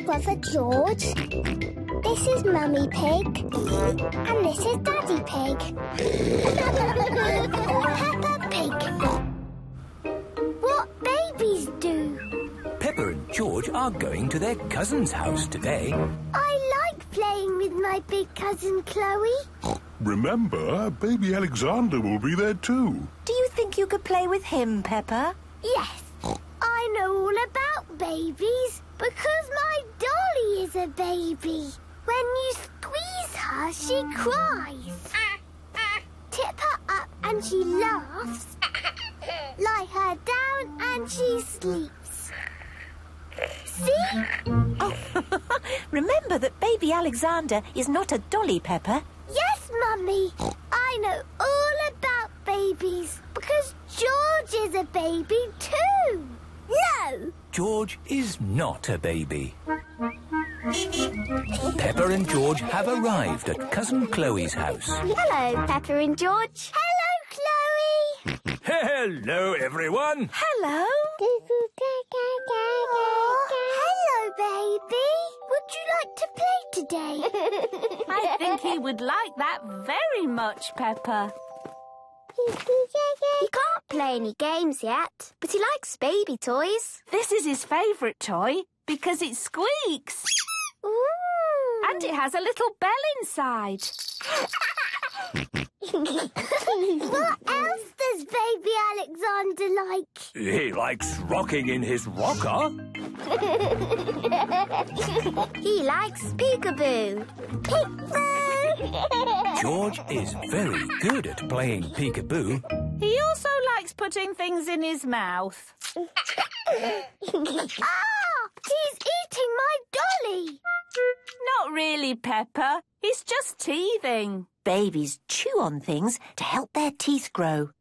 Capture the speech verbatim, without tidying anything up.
brother George. This is Mummy Pig. And this is Daddy Pig. Peppa Pig. What babies do? Peppa and George are going to their cousin's house today. I like playing with my big cousin Chloe. Remember, baby Alexander will be there too. Do you think you could play with him, Peppa? Yes, I know all about babies because my dolly is a baby. When you squeeze her, she cries. Tip her up and she laughs. Lie her down and she sleeps. See? Oh, remember that baby Alexander is not a dolly, Peppa. Yes, Mummy. I know all about babies because George is a baby too. No! George is not a baby. Peppa and George have arrived at Cousin Chloe's house. Hello, Peppa and George. Hello, Chloe. Hello, everyone. Hello. Hello, baby. Would you like to play today? I think he would like that very much, Peppa. He can't play any games yet, but he likes baby toys. This is his favourite toy because it squeaks. Ooh. And it has a little bell inside. What else does baby Alexander like? He likes rocking in his rocker. He likes peekaboo. Peekaboo! George is very good at playing peekaboo. He also likes putting things in his mouth. Ah! He's eating my dolly. Not really, Peppa. He's just teething. Babies chew on things to help their teeth grow.